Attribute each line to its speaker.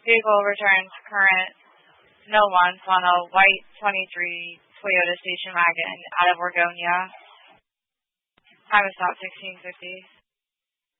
Speaker 1: Vehicle returns current no wants on a white 23 Toyota station wagon out of Oregonia. Time is stop 1650.